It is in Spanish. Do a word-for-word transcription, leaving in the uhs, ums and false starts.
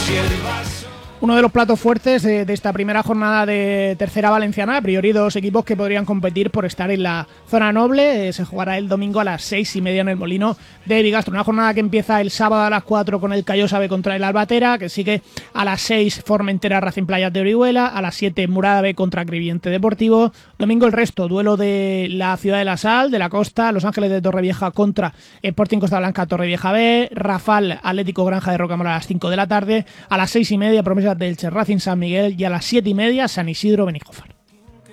Uno de los platos fuertes de, de esta primera jornada de tercera valenciana, a priori dos equipos que podrían competir por estar en la zona noble. Eh, se jugará el domingo a las seis y media en el Molino de Bigastro. Una jornada que empieza el sábado a las cuatro con el Callosa B contra el Albatera, que sigue a las seis Formentera Racing Playas de Orihuela, a las siete Murada B contra Crevillente Deportivo. Domingo el resto, duelo de la Ciudad de la Sal, de la Costa, Los Ángeles de Torrevieja contra Sporting Costa Blanca Torrevieja B, Rafal Atlético Granja de Rocamora a las cinco de la tarde, a las seis y media Promesas del Che Racing San Miguel y a las siete y media San Isidro Benijofar.